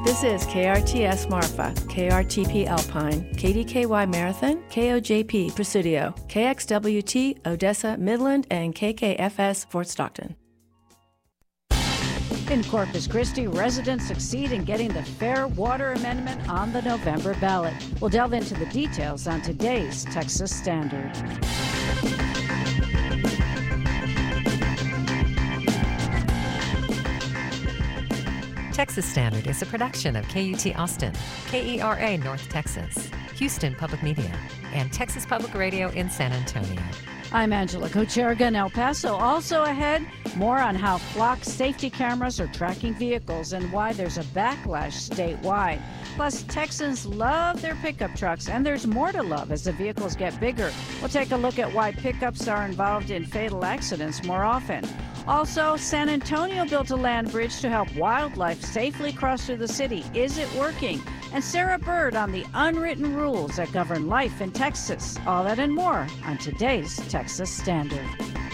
This is KRTS Marfa, KRTP Alpine, KDKY Marathon, KOJP Presidio, KXWT Odessa Midland, and KKFS Fort Stockton. In Corpus Christi, residents succeed in getting the Fair Water Amendment on the November ballot. We'll delve into the details on today's Texas Standard. Texas Standard is a production of KUT Austin, KERA North Texas, Houston Public Media, and Texas Public Radio in San Antonio. I'm Angela Kocherga in El Paso. Also ahead, more on how flock safety cameras are tracking vehicles and why there's a backlash statewide. Plus, Texans love their pickup trucks, and there's more to love as the vehicles get bigger. We'll take a look at why pickups are involved in fatal accidents more often. Also, San Antonio built a land bridge to help wildlife safely cross through the city. Is it working? And Sarah Bird on the unwritten rules that govern life in Texas. All that and more on today's Texas Standard.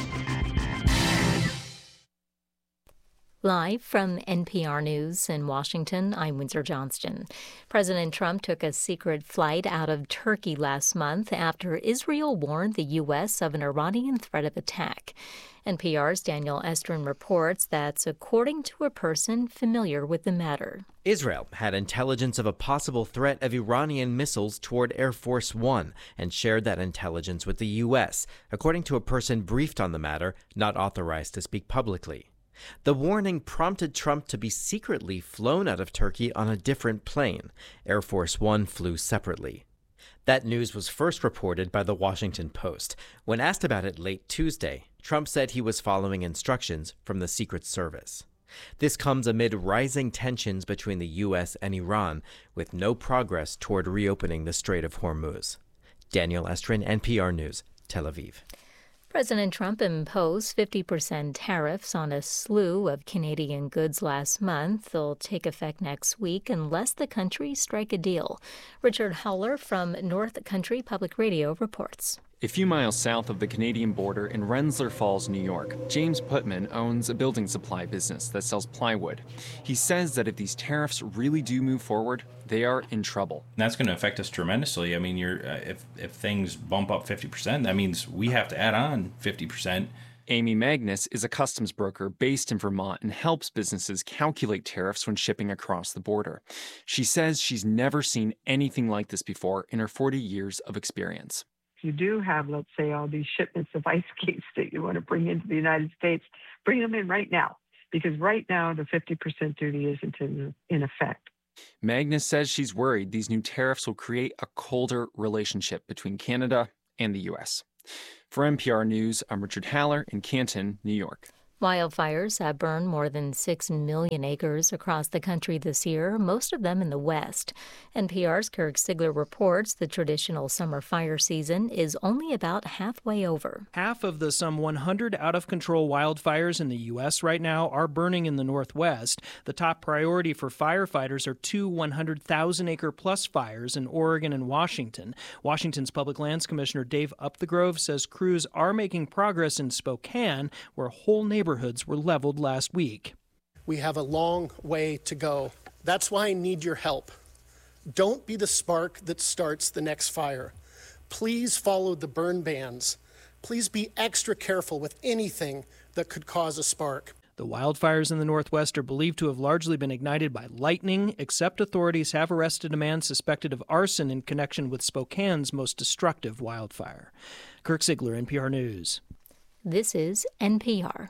Live from NPR News in Washington, I'm Windsor Johnston. President Trump took a secret flight out of Turkey last month after Israel warned the U.S. of an Iranian threat of attack. NPR's Daniel Estrin reports that's according to a person familiar with the matter. Israel had intelligence of a possible threat of Iranian missiles toward Air Force One and shared that intelligence with the U.S., according to a person briefed on the matter, not authorized to speak publicly. The warning prompted Trump to be secretly flown out of Turkey on a different plane. Air Force One flew separately. That news was first reported by the Washington Post. When asked about it late Tuesday, Trump said he was following instructions from the Secret Service. This comes amid rising tensions between the U.S. and Iran, with no progress toward reopening the Strait of Hormuz. Daniel Estrin, NPR News, Tel Aviv. President Trump imposed 50% tariffs on a slew of Canadian goods last month. They'll take effect next week unless the country strike a deal. Richard Howler from North Country Public Radio reports. A few miles south of the Canadian border in Rensselaer Falls, New York, James Putman owns a building supply business that sells plywood. He says that if these tariffs really do move forward, they are in trouble. That's going to affect us tremendously. I mean, if things bump up 50%, that means we have to add on 50%. Amy Magnus is a customs broker based in Vermont and helps businesses calculate tariffs when shipping across the border. She says she's never seen anything like this before in her 40 years of experience. You do have, let's say, all these shipments of ice skates that you want to bring into the United States, bring them in right now, because right now the 50% duty isn't in effect. Magnus says she's worried these new tariffs will create a colder relationship between Canada and the U.S. For NPR News, I'm Richard Haller in Canton, New York. Wildfires have burned more than 6 million acres across the country this year, most of them in the West. NPR's Kirk Sigler reports the traditional summer fire season is only about halfway over. Half of the some 100 out-of-control wildfires in the U.S. right now are burning in the Northwest. The top priority for firefighters are two 100,000-acre-plus fires in Oregon and Washington. Washington's Public Lands Commissioner Dave Upthegrove says crews are making progress in Spokane, where whole neighborhoods were leveled last week. We have a long way to go. That's why I need your help. Don't be the spark that starts the next fire. Please follow the burn bans. Please be extra careful with anything that could cause a spark. The wildfires in the Northwest are believed to have largely been ignited by lightning, except authorities have arrested a man suspected of arson in connection with Spokane's most destructive wildfire. Kirk Sigler, NPR News. This is NPR.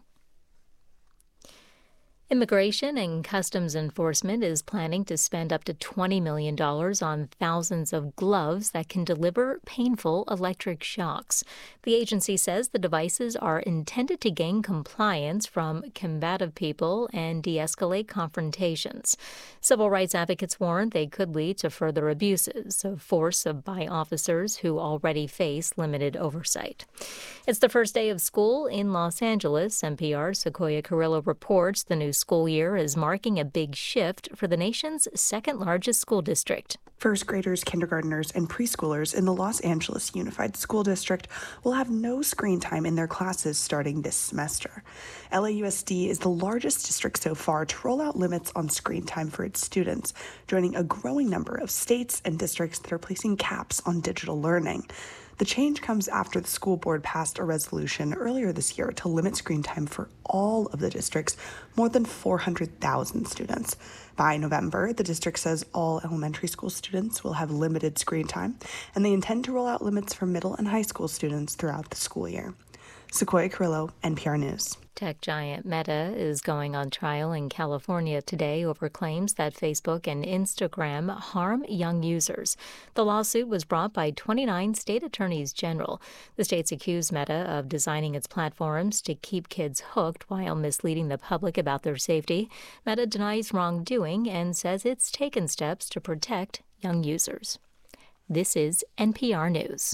Immigration and Customs Enforcement is planning to spend up to $20 million on thousands of gloves that can deliver painful electric shocks. The agency says the devices are intended to gain compliance from combative people and de-escalate confrontations. Civil rights advocates warn they could lead to further abuses of force by officers who already face limited oversight. It's the first day of school in Los Angeles. NPR's Sequoia Carrillo reports the new school year is marking a big shift for the nation's second-largest school district. First graders, kindergartners, and preschoolers in the Los Angeles Unified School District will have no screen time in their classes starting this semester. LAUSD is the largest district so far to roll out limits on screen time for its students, joining a growing number of states and districts that are placing caps on digital learning. The change comes after the school board passed a resolution earlier this year to limit screen time for all of the district's more than 400,000 students. By November, the district says all elementary school students will have limited screen time, and they intend to roll out limits for middle and high school students throughout the school year. Sequoia Carrillo, NPR News. Tech giant Meta is going on trial in California today over claims that Facebook and Instagram harm young users. The lawsuit was brought by 29 state attorneys general. The states accuse Meta of designing its platforms to keep kids hooked while misleading the public about their safety. Meta denies wrongdoing and says it's taken steps to protect young users. This is NPR News.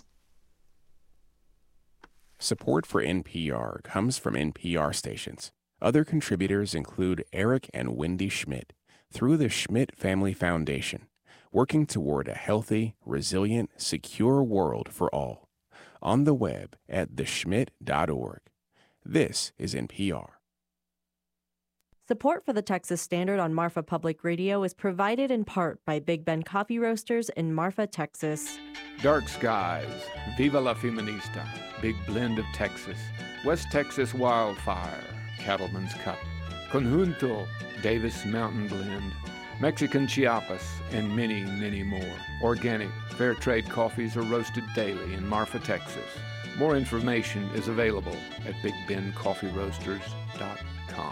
Support for NPR comes from NPR stations. Other contributors include Eric and Wendy Schmidt through the Schmidt Family Foundation, working toward a healthy, resilient, secure world for all. On the web at theschmidt.org. This is NPR. Support for the Texas Standard on Marfa Public Radio is provided in part by Big Ben Coffee Roasters in Marfa, Texas. Dark Skies, Viva la Feminista, Big Blend of Texas, West Texas Wildfire, Cattleman's Cup, Conjunto, Davis Mountain Blend, Mexican Chiapas, and many, many more. Organic, fair trade coffees are roasted daily in Marfa, Texas. More information is available at BigBenCoffeeRoasters.com.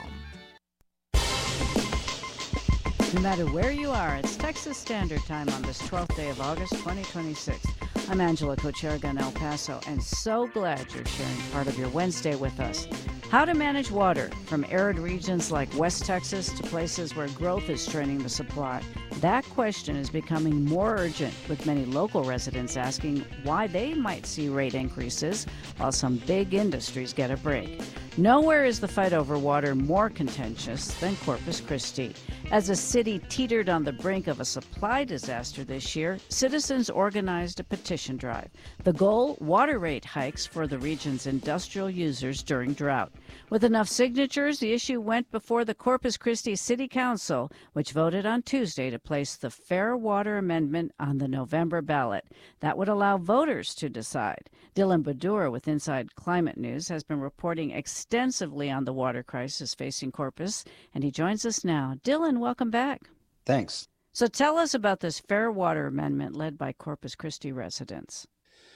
No matter where you are, it's Texas Standard Time on this 12th day of August, 2026. I'm Angela Kocherga in El Paso, and so glad you're sharing part of your Wednesday with us. How to manage water from arid regions like West Texas to places where growth is straining the supply. That question is becoming more urgent, with many local residents asking why they might see rate increases while some big industries get a break. Nowhere is the fight over water more contentious than Corpus Christi. As a city teetered on the brink of a supply disaster this year, citizens organized a petition drive. The goal, water rate hikes for the region's industrial users during drought. With enough signatures, the issue went before the Corpus Christi City Council, which voted on Tuesday to place the Fair Water Amendment on the November ballot. That would allow voters to decide. Dylan Badura with Inside Climate News has been reporting extensively on the water crisis facing Corpus, and he joins us now. Dylan, welcome back. Thanks. So tell us about this Fair Water Amendment led by Corpus Christi residents.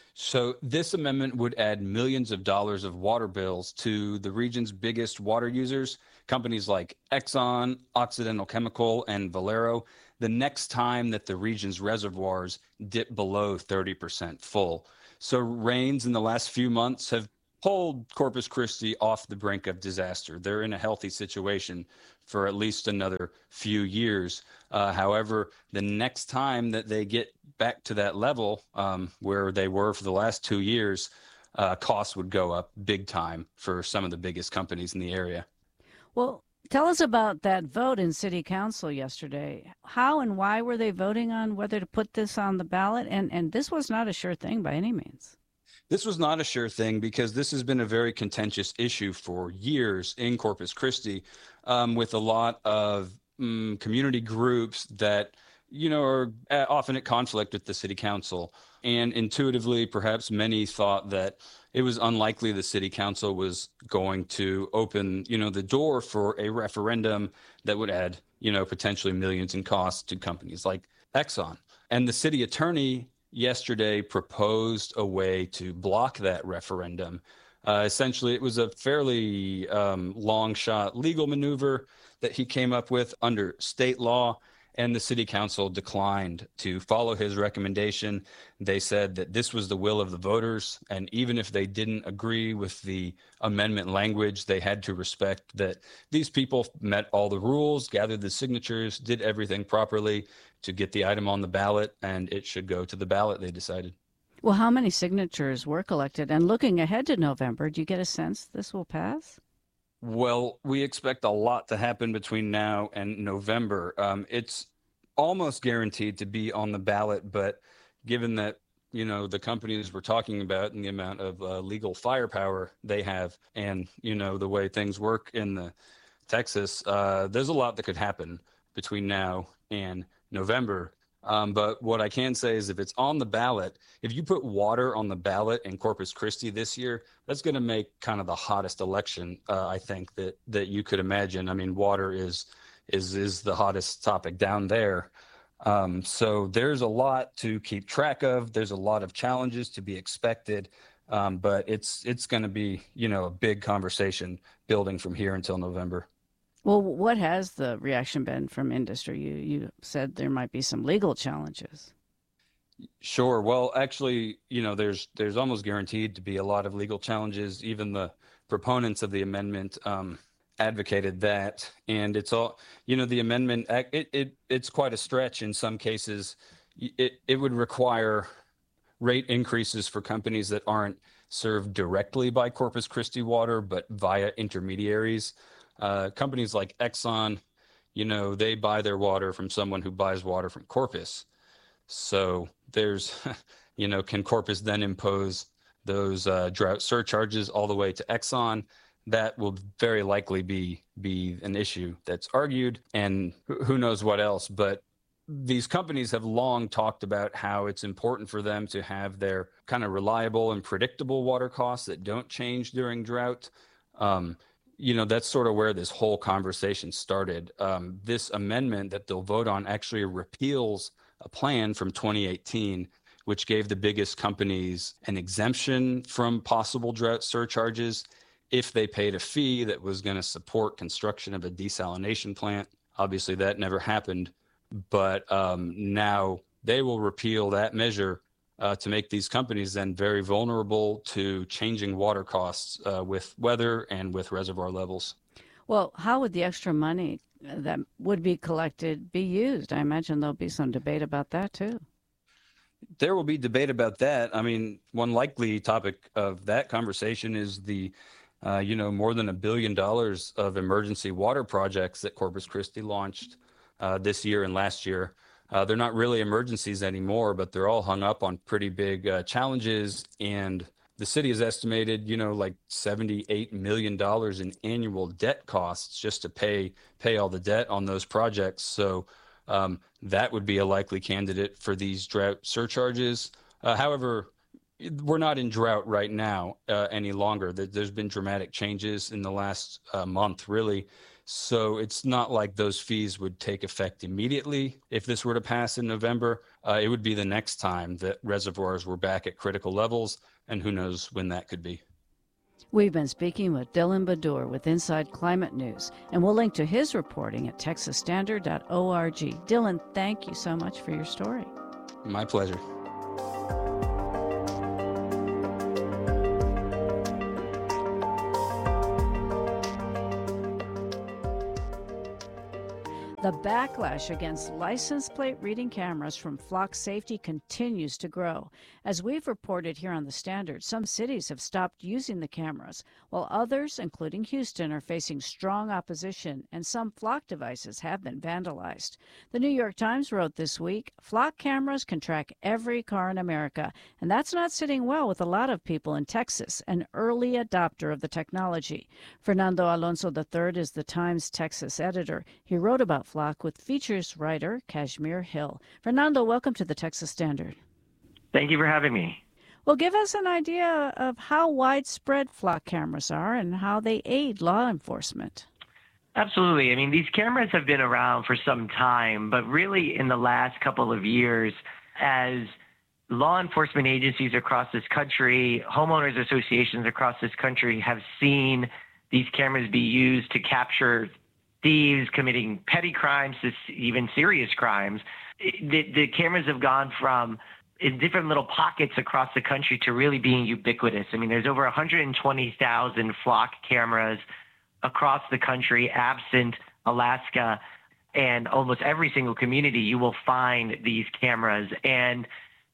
So this amendment would add millions of dollars of water bills to the region's biggest water users, companies like Exxon, Occidental Chemical, and Valero, the next time that the region's reservoirs dip below 30% full. So rains in the last few months have pulled Corpus Christi off the brink of disaster. They're in a healthy situation for at least another few years. However, the next time that they get back to that level where they were for the last 2 years, costs would go up big time for some of the biggest companies in the area. Well, tell us about that vote in City Council yesterday. How and why were they voting on whether to put this on the ballot? And this was not a sure thing by any means. This was not a sure thing because this has been a very contentious issue for years in Corpus Christi, with a lot of community groups that, are often at conflict with the city council. And intuitively, perhaps many thought that it was unlikely the city council was going to open, the door for a referendum that would add, potentially millions in costs to companies like Exxon. And the city attorney yesterday proposed a way to block that referendum. Essentially, it was a fairly long shot legal maneuver that he came up with under state law, and the city council declined to follow his recommendation. They said that this was the will of the voters, and even if they didn't agree with the amendment language, they had to respect that these people met all the rules, gathered the signatures, did everything properly to get the item on the ballot, and it should go to the ballot, they decided. Well, how many signatures were collected? And looking ahead to November, do you get a sense this will pass? Well, we expect a lot to happen between now and November. It's almost guaranteed to be on the ballot, but given that, the companies we're talking about and the amount of legal firepower they have and, the way things work in Texas, there's a lot that could happen between now and November. But what I can say is if it's on the ballot, if you put water on the ballot in Corpus Christi this year, that's going to make kind of the hottest election, I think, that you could imagine. I mean, water is the hottest topic down there. So there's a lot to keep track of. There's a lot of challenges to be expected. But it's going to be, a big conversation building from here until November. Well, what has the reaction been from industry? You said there might be some legal challenges. Sure. Well, actually, there's almost guaranteed to be a lot of legal challenges. Even the proponents of the amendment advocated that, and it's all, the amendment, it's quite a stretch in some cases. It would require rate increases for companies that aren't served directly by Corpus Christi water, but via intermediaries. Companies like Exxon, they buy their water from someone who buys water from Corpus. So there's, can Corpus then impose those drought surcharges all the way to Exxon? That will very likely be an issue that's argued, and who knows what else. But these companies have long talked about how it's important for them to have their kind of reliable and predictable water costs that don't change during drought. That's sort of where this whole conversation started. This amendment that they'll vote on actually repeals a plan from 2018, which gave the biggest companies an exemption from possible drought surcharges if they paid a fee that was going to support construction of a desalination plant. Obviously, that never happened, but now they will repeal that measure to make these companies then very vulnerable to changing water costs with weather and with reservoir levels. Well, how would the extra money that would be collected be used? I imagine there'll be some debate about that too. There will be debate about that. I mean, one likely topic of that conversation is the more than $1 billion of emergency water projects that Corpus Christi launched this year and last year. They're not really emergencies anymore, but they're all hung up on pretty big challenges. And the city has estimated, like $78 million in annual debt costs just to pay all the debt on those projects. So that would be a likely candidate for these drought surcharges. However, we're not in drought right now any longer. There's been dramatic changes in the last month, really. So it's not like those fees would take effect immediately. If this were to pass in November, it would be the next time that reservoirs were back at critical levels, and who knows when that could be. We've been speaking with Dylan Badur with Inside Climate News, and we'll link to his reporting at texasstandard.org. Dylan, thank you so much for your story. My pleasure. The backlash against license plate reading cameras from Flock Safety continues to grow. As we've reported here on The Standard, some cities have stopped using the cameras, while others, including Houston, are facing strong opposition, and some Flock devices have been vandalized. The New York Times wrote this week, Flock cameras can track every car in America, and that's not sitting well with a lot of people in Texas, an early adopter of the technology. Fernando Alonso III is the Times Texas editor. He wrote about Flock with features writer Kashmir Hill. Fernando, welcome to the Texas Standard. Thank you for having me. Well, give us an idea of how widespread Flock cameras are and how they aid law enforcement. Absolutely. I mean, these cameras have been around for some time, but really in the last couple of years, as law enforcement agencies across this country, homeowners associations across this country have seen these cameras be used to capture thieves committing petty crimes to even serious crimes. The cameras have gone from in different little pockets across the country to really being ubiquitous. I mean, there's over 120,000 Flock cameras across the country, absent Alaska, and almost every single community you will find these cameras. And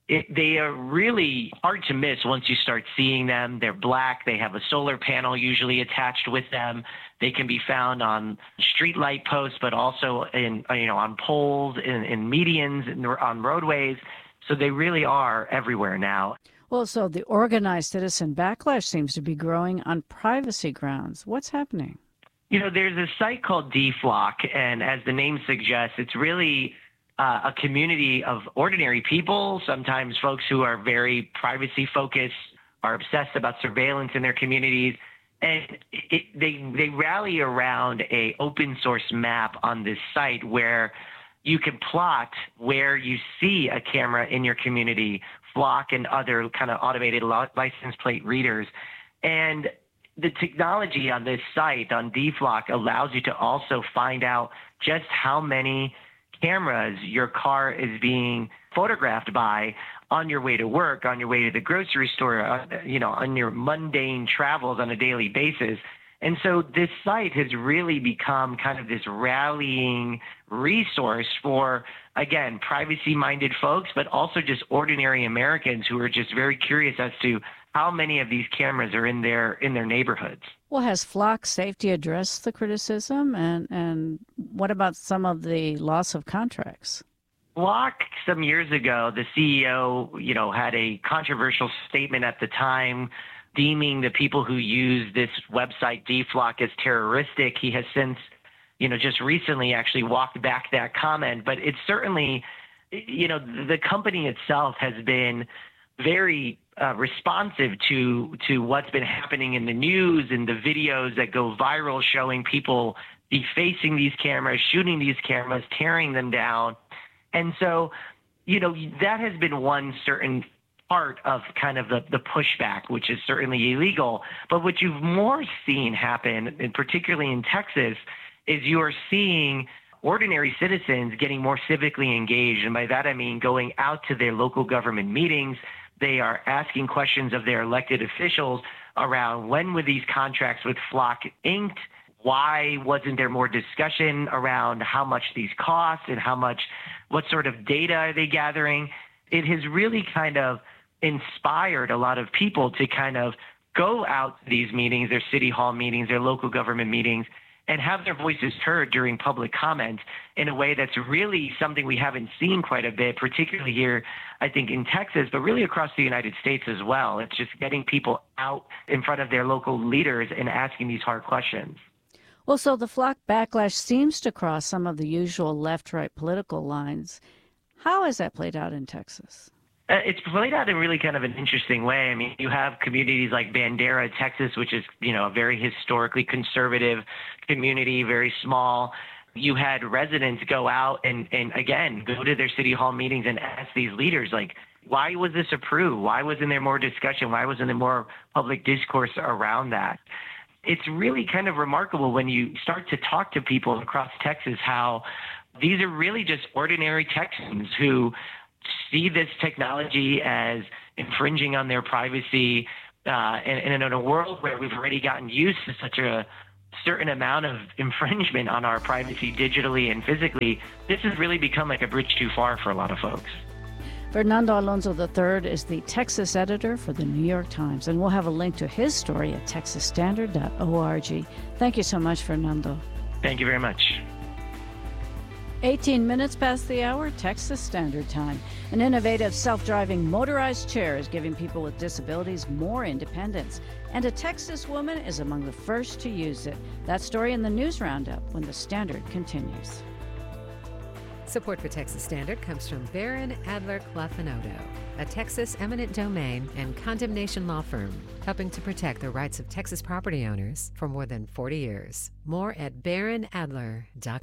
They are really hard to miss once you start seeing them. They're black. They have a solar panel usually attached with them. They can be found on street light posts, but also on poles, in medians, on roadways. So they really are everywhere now. Well, so the organized citizen backlash seems to be growing on privacy grounds. What's happening? There's a site called DFlock, and as the name suggests, it's really a community of ordinary people, sometimes folks who are very privacy focused, are obsessed about surveillance in their communities. And they rally around a open source map on this site where you can plot where you see a camera in your community, Flock and other kind of automated license plate readers. And the technology on this site, on DFlock, allows you to also find out just how many cameras your car is being photographed by on your way to work, on your way to the grocery store, on your mundane travels on a daily basis. And so this site has really become kind of this rallying resource for, again, privacy-minded folks, but also just ordinary Americans who are just very curious as to how many of these cameras are in their neighborhoods. Well, has Flock Safety addressed the criticism? And what about some of the loss of contracts? Flock, some years ago, the CEO, had a controversial statement at the time, deeming the people who use this website, DFlock, as terroristic. He has since, just recently actually walked back that comment. But it's certainly, the company itself has been very responsive to what's been happening in the news and the videos that go viral showing people defacing these cameras, shooting these cameras, tearing them down. And so, that has been one certain part of kind of the pushback, which is certainly illegal. But what you've more seen happen, and particularly in Texas, is you are seeing ordinary citizens getting more civically engaged. And by that, I mean going out to their local government meetings. They are asking questions of their elected officials around when were these contracts with Flock inked? Why wasn't there more discussion around how much these cost and what sort of data are they gathering? It has really kind of inspired a lot of people to kind of go out to these meetings, their city hall meetings, their local government meetings, and have their voices heard during public comment in a way that's really something we haven't seen quite a bit, particularly here, I think, in Texas, but really across the United States as well. It's just getting people out in front of their local leaders and asking these hard questions. Well, so the Flock backlash seems to cross some of the usual left-right political lines. How has that played out in Texas? It's played out in really kind of an interesting way. I mean, you have communities like Bandera, Texas, which is, a very historically conservative community, very small. You had residents go out and again, go to their city hall meetings and ask these leaders, like, why was this approved? Why wasn't there more discussion? Why wasn't there more public discourse around that? It's really kind of remarkable when you start to talk to people across Texas how these are really just ordinary Texans who see this technology as infringing on their privacy. And in a world where we've already gotten used to such a certain amount of infringement on our privacy digitally and physically, this has really become like a bridge too far for a lot of folks. Fernando Alonso III is the Texas editor for the New York Times, and we'll have a link to his story at texasstandard.org. Thank you so much, Fernando. Thank you very much. 18 minutes past the hour, Texas Standard Time. An innovative self-driving motorized chair is giving people with disabilities more independence. And a Texas woman is among the first to use it. That story in the News Roundup when the Standard continues. Support for Texas Standard comes from Barron, Adler, Clough & Odo, a Texas eminent domain and condemnation law firm, helping to protect the rights of Texas property owners for more than 40 years. More at barronadler.com.